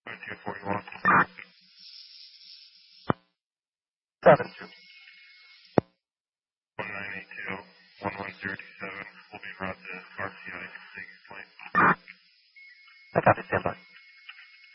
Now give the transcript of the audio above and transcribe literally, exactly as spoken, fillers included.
two forty-one. seven two. one nine eight two, one one zero two seven will be brought to R C I six point. I copy, stand by.